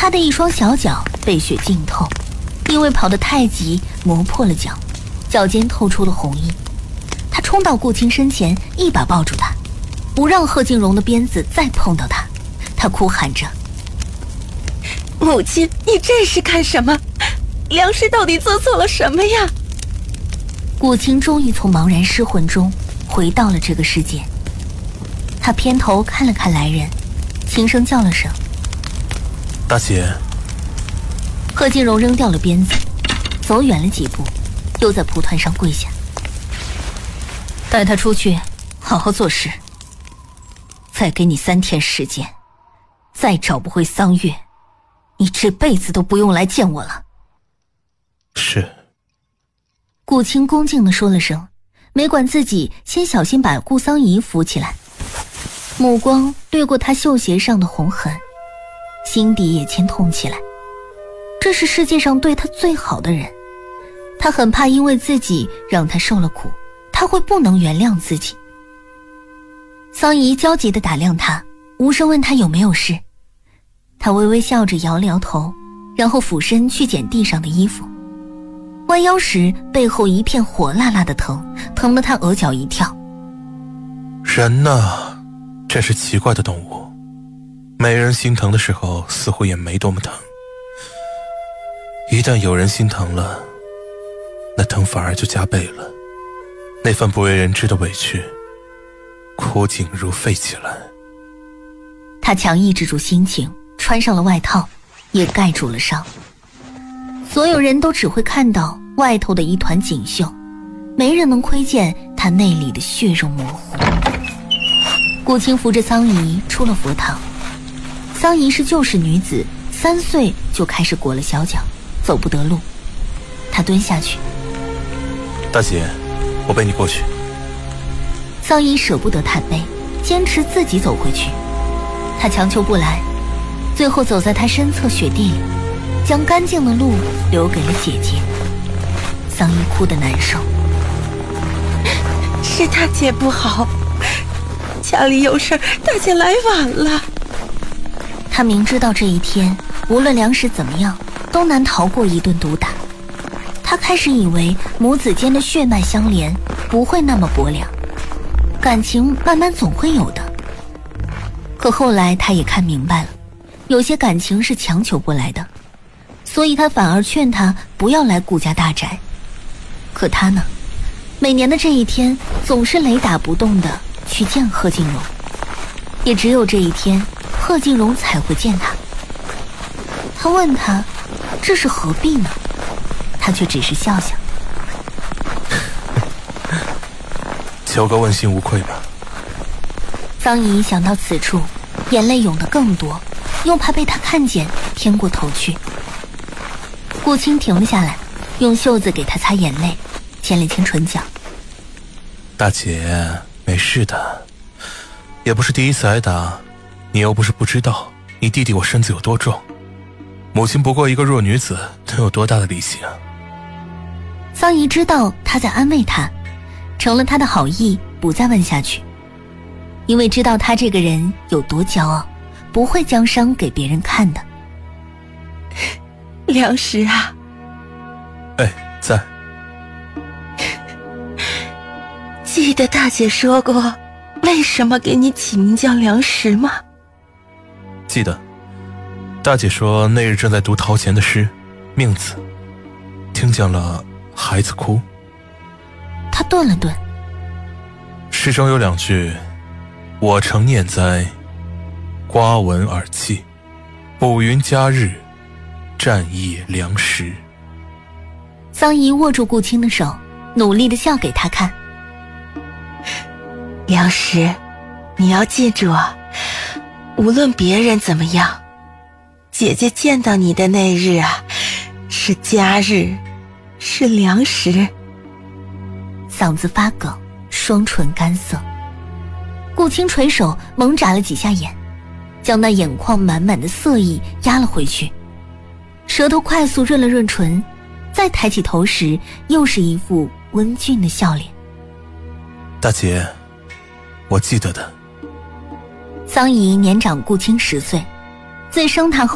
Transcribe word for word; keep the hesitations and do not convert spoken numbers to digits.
他的一双小脚被血浸透，因为跑得太急磨破了脚，脚尖透出了红印。他冲到顾青身前，一把抱住他，不让贺静荣的鞭子再碰到他。他哭喊着： 母亲，你这是干什么？梁氏到底做错了什么呀？ 顾青终于从茫然失魂中回到了这个世界。他偏头看了看来人，轻声叫了声： 大姐。 贺静荣扔掉了鞭子，走远了几步，又在蒲团上跪下：带他出去好好做事，再给你三天时间，再找不回桑月，你这辈子都不用来见我了。 是。 顾青恭敬地说了声，没管自己，先小心把顾桑怡扶起来，目光掠过她绣鞋上的红痕，心底也牵痛起来。这是世界上对他最好的人，他很怕因为自己让他受了苦，他会不能原谅自己。桑怡焦急地打量他，无声问他有没有事。他微微笑着摇了摇头，然后俯身去捡地上的衣服。弯腰时，背后一片火辣辣的疼，疼得他额角一跳。 人呢，真是奇怪的动物，没人心疼的时候似乎也没多么疼，一旦有人心疼了，那疼反而就加倍了，那份不为人知的委屈枯井如沸起来。 他强抑制住心情，穿上了外套，也盖住了伤。所有人都只会看到外头的一团锦绣，没人能窥见他内里的血肉模糊。顾青扶着桑怡出了佛堂。桑怡是旧式女子，三岁就开始裹了小脚，走不得路。他蹲下去： 大姐，我背你过去。 桑怡舍不得他背，坚持自己走回去。他强求不来，最后走在他身侧雪地里，将干净的路留给了姐姐。桑怡哭得难受： 是大姐不好，家里有事，大姐来晚了。 他明知道这一天无论粮食怎么样都难逃过一顿毒打。他开始以为母子间的血脉相连不会那么薄凉，感情慢慢总会有的。可后来他也看明白了，有些感情是强求不来的，所以他反而劝他不要来顾家大宅。可他呢，每年的这一天总是雷打不动的去见贺静荣，也只有这一天贺静荣才会见他。他问他这是何必呢，他却只是笑笑： 求个问心无愧吧。 桑怡想到此处，眼泪涌得更多，又怕被他看见，偏过头去。顾青停了下来，用袖子给他擦眼泪，牵了牵唇角： 大姐，没事的，也不是第一次挨打，你又不是不知道你弟弟我身子有多重，母亲不过一个弱女子，能有多大的力气啊？ 桑怡知道他在安慰他，成了他的好意，不再问下去，因为知道他这个人有多骄傲，不会将伤给别人看的。 梁石啊。 哎，在。 记得大姐说过为什么给你起名叫梁石吗？ 记得。大姐说那日正在读陶潜的诗《命子》，听见了孩子哭。 他顿了顿， 诗中有两句：我诚念哉，瓜闻耳泣，卜云佳日，战役粮食。 桑怡握住顾青的手，努力地笑给他看。 梁石，你要记住啊，无论别人怎么样，姐姐见到你的那日啊，是佳日，是粮食。 嗓子发哽，双唇干涩。顾青垂手猛眨了几下眼，将那眼眶满满的色意压了回去，舌头快速润了润唇，再抬起头时又是一副温俊的笑脸。 大姐，我记得的。 桑怡年长顾青十岁，自生她后